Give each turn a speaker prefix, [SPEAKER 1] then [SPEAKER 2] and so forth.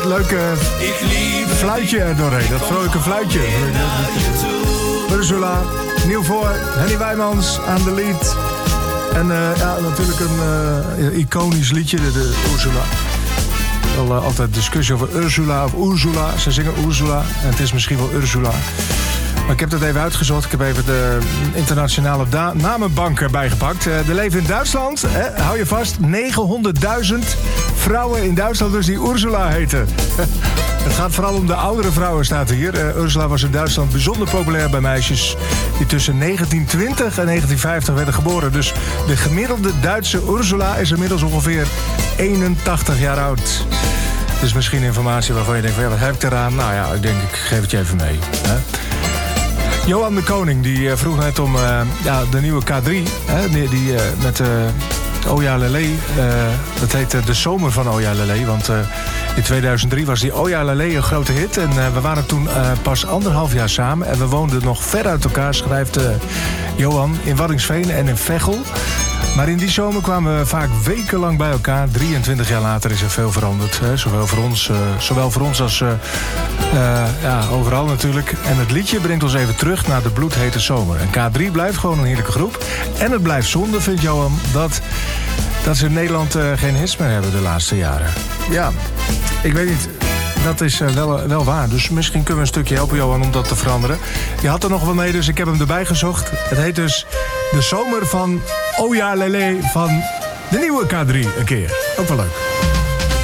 [SPEAKER 1] leuke fluitje er doorheen. Dat vrolijke fluitje. Ursula, nieuw voor. Henny Wijmans aan de lead. En natuurlijk een iconisch liedje, de Ursula. Wel altijd discussie over Ursula of Ursula. Ze zingen Ursula en het is misschien wel Ursula. Maar ik heb dat even uitgezocht. Ik heb even de internationale namenbank erbij gepakt. Er leven in Duitsland, hou je vast, 900.000 vrouwen in Duitsland dus die Ursula heten. Het gaat vooral om de oudere vrouwen, staat hier. Ursula was in Duitsland bijzonder populair bij meisjes die tussen 1920 en 1950 werden geboren. Dus de gemiddelde Duitse Ursula is inmiddels ongeveer 81 jaar oud. Dus misschien informatie waarvan je denkt van ja, wat heb ik eraan? Nou ja, ik denk ik geef het je even mee. Hè? Johan de Koning die vroeg net om de nieuwe K3. Hè, die met Oja Lele. Dat heet de zomer van Oja Lele. Want in 2003 was die Oja Lele een grote hit. En we waren toen pas 1,5 jaar samen. En we woonden nog ver uit elkaar, schrijft Johan, in Waddinxveen en in Veghel. Maar in die zomer kwamen we vaak wekenlang bij elkaar. 23 jaar later is er veel veranderd. Hè? Zowel voor ons als overal natuurlijk. En het liedje brengt ons even terug naar de bloedhete zomer. En K3 blijft gewoon een heerlijke groep. En het blijft zonde, vindt Johan, dat ze in Nederland geen hits meer hebben de laatste jaren. Ja, ik weet niet. Dat is wel waar. Dus misschien kunnen we een stukje helpen, Johan, om dat te veranderen. Je had er nog wel mee, dus ik heb hem erbij gezocht. Het heet dus De Zomer van Oja Lele van de nieuwe K3 een keer. Ook wel leuk.